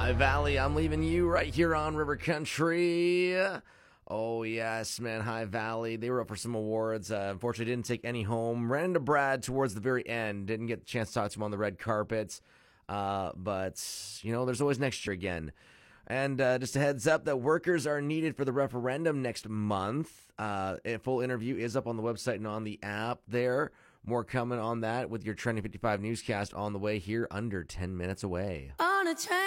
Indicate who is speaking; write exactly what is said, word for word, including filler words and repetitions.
Speaker 1: High Valley, I'm leaving you right here on River Country. Oh, yes, man, High Valley. They were up for some awards. Uh, unfortunately, didn't take any home. Ran into Brad towards the very end. Didn't get the chance to talk to him on the red carpet. Uh, but, you know, there's always next year again. And uh, just a heads up that workers are needed for the referendum next month. Uh, a full interview is up on the website and on the app there. More coming on that with your Trending fifty-five newscast on the way here under ten minutes away.
Speaker 2: On a train.